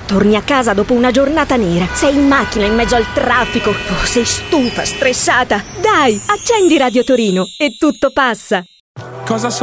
Torni a casa dopo una giornata nera. Sei in macchina in mezzo al traffico. Oh, sei stufa, stressata. Dai, accendi Radio Torino e tutto passa. Cosa